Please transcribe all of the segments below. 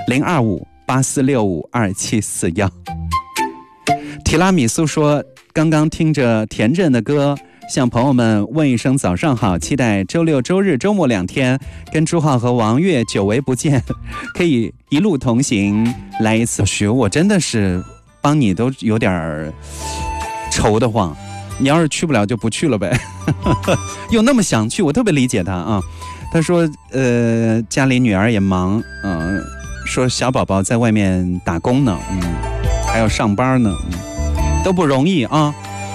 ，02584652741。提拉米苏说，刚刚听着田震的歌，向朋友们问一声早上好，期待周六周日周末2天跟朱浩和王悦久违不见，可以一路同行。来一次学，我真的是帮你都有点愁得慌，你要是去不了就不去了呗。又那么想去，我特别理解他啊。他说家里女儿也忙，说小宝宝在外面打工呢，还要上班呢，都不容易啊。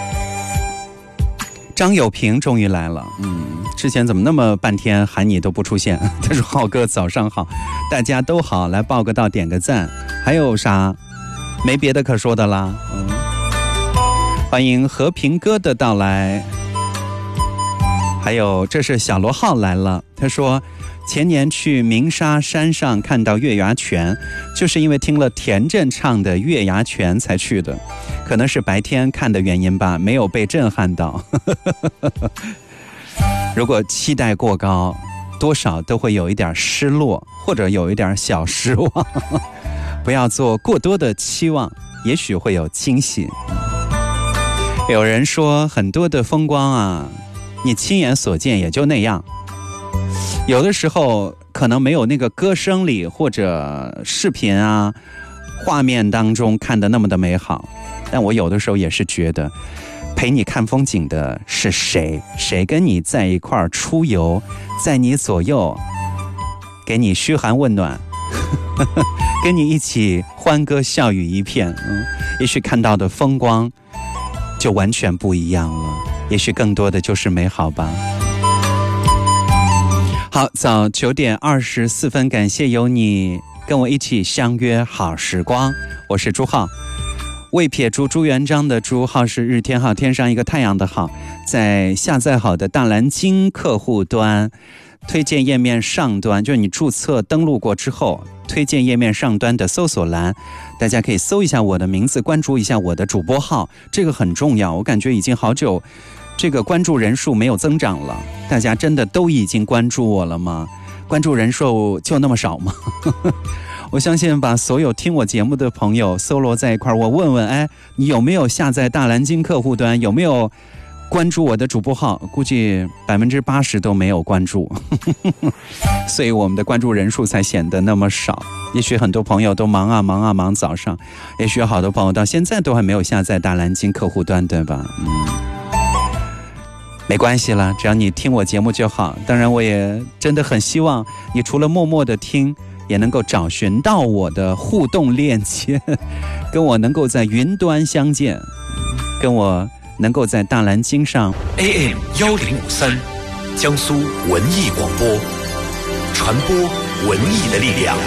张友平终于来了，之前怎么那么半天喊你都不出现？他说浩哥早上好，大家都好，来报个到点个赞，还有啥？没别的可说的啦。欢迎和平哥的到来。还有这是小罗浩来了，他说前年去鸣沙山上看到月牙泉，就是因为听了田震唱的月牙泉才去的，可能是白天看的原因吧，没有被震撼到。如果期待过高，多少都会有一点失落，或者有一点小失望。不要做过多的期望，也许会有惊喜。有人说很多的风光啊，你亲眼所见也就那样，有的时候可能没有那个歌声里或者视频啊画面当中看的那么的美好，但我有的时候也是觉得陪你看风景的是谁，谁跟你在一块儿出游，在你左右给你嘘寒问暖，跟你一起欢歌笑语一片，也许看到的风光就完全不一样了，也许更多的就是美好吧。好，早9点24分，感谢有你跟我一起相约好时光，我是朱浩，未撇除朱元璋的朱，浩是日天浩，天上一个太阳的浩。在下载好的大蓝鲸客户端推荐页面上端，就是你注册登录过之后，推荐页面上端的搜索栏，大家可以搜一下我的名字，关注一下我的主播号，这个很重要。我感觉已经好久这个关注人数没有增长了，大家真的都已经关注我了吗？关注人数就那么少吗？我相信把所有听我节目的朋友搜罗在一块儿，我问问，你有没有下载大蓝鲸客户端，有没有关注我的主播号？估计80%都没有关注，所以我们的关注人数才显得那么少。也许很多朋友都忙早上，也许有好多朋友到现在都还没有下载大蓝鲸客户端，对吧？没关系啦，只要你听我节目就好。当然我也真的很希望你除了默默的听，也能够找寻到我的互动链接，跟我能够在云端相见，跟我能够在大蓝鲸上 AM1053江苏文艺广播，传播文艺的力量。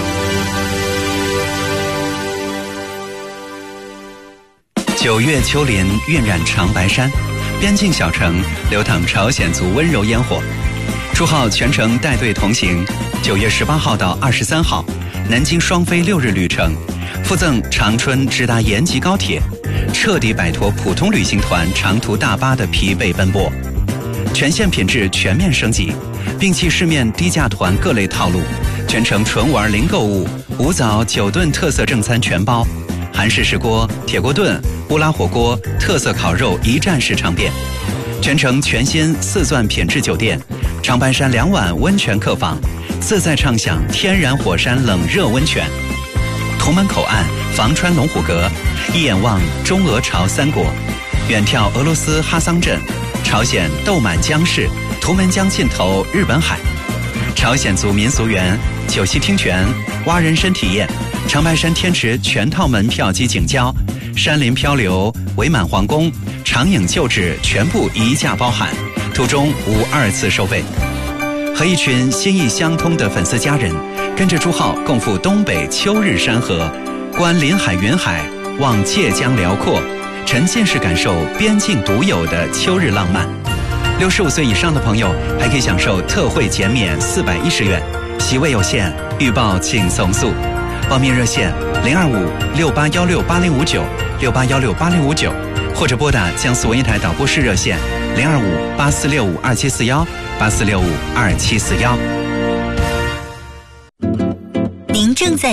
9月秋林晕染长白山，边境小城流淌朝鲜族温柔烟火。朱浩全程带队同行，9月18号到23号，南京双飞6日旅程，附赠长春直达延吉高铁，彻底摆脱普通旅行团长途大巴的疲惫奔波，全线品质全面升级，摒弃市面低价团各类套路，全程纯玩零购物，5早9顿特色正餐全包，韩式石锅、铁锅炖、乌拉火锅、特色烤肉一站式尝遍，全程全新4钻品质酒店，长白山2晚温泉客房，自在畅享天然火山冷热温泉。图门口岸房川龙虎阁，一眼望中俄朝3国，远眺俄罗斯哈桑镇，朝鲜豆满江市，图门江尽头日本海，朝鲜族民俗园，九溪听泉，蛙人参体验，长白山天池全套门票及景交，山林漂流，伪满皇宫，长影旧址全部一价包含，途中无2次收费。和一群心意相通的粉丝家人，跟着朱浩共赴东北秋日山河，观林海云海，望界江辽阔，沉浸式感受边境独有的秋日浪漫。65岁以上的朋友还可以享受特惠减免410元，席位有限，预报请从速。报名热线02568168059 68168059，或者拨打江苏文艺台导播室热线02584652741 84652741。 您正在